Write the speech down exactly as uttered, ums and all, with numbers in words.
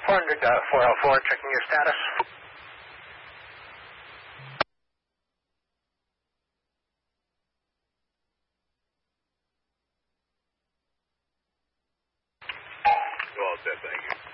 four hundred, uh, four oh four, checking your status. Well said, thank you.